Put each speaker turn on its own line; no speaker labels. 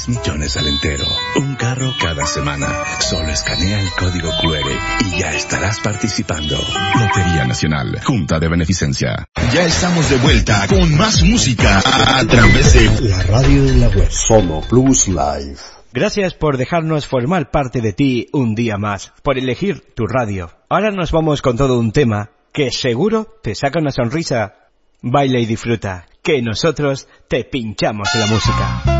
millones al entero. Un carro cada semana. Solo escanea el código QR y ya estarás participando. Lotería Nacional, Junta de Beneficencia.
Ya estamos de vuelta con más música a través de
la radio de la web Sono Plus Live.
Gracias por dejarnos formar parte de ti un día más, por elegir tu radio. Ahora nos vamos con todo un tema que seguro te saca una sonrisa. Baila y disfruta, que nosotros te pinchamos la música.